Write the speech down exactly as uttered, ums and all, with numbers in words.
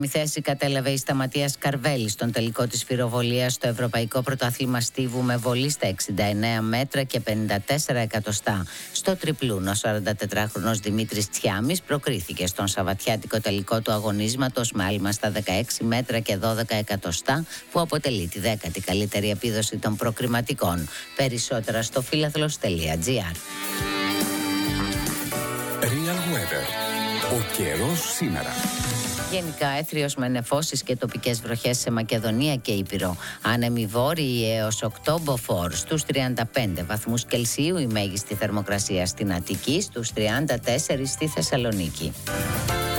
Η θέση κατέλαβε η Σταματίας Καρβέλη στον τελικό της πυροβολίας στο Ευρωπαϊκό Πρωτάθλημα Στίβου με βολή στα εξήντα εννέα μέτρα και πενήντα τέσσερα εκατοστά. Στο τριπλούν, ο σαραντατετράχρονος Δημήτρης Τσιάμης προκρίθηκε στον σαββατιάτικο τελικό του αγωνίσματος με άλμα στα δεκαέξι μέτρα και δώδεκα εκατοστά, που αποτελεί τη δέκατη καλύτερη επίδοση των προκριματικών. Περισσότερα στο φίλαθλος τελεία τζι άρ. Real Weather. Ο καιρός σήμερα. Γενικά έθριος με νεφώσεις και τοπικές βροχές σε Μακεδονία και Ήπειρο. Άνεμοι βόρειοι έως οκτώ μποφόρ, στους τριάντα πέντε βαθμούς Κελσίου η μέγιστη θερμοκρασία στην Αττική, στους τριάντα τέσσερα στη Θεσσαλονίκη.